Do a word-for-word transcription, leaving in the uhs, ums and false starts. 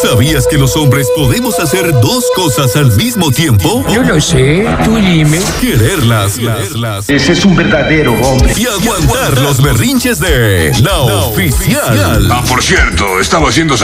¿Sabías que los hombres podemos hacer dos cosas al mismo tiempo? Yo lo sé, tú dime. Quererlas, quererlas. Ese es un verdadero hombre. Y aguantar los berrinches de La Oficial. Ah, por cierto, estaba haciendo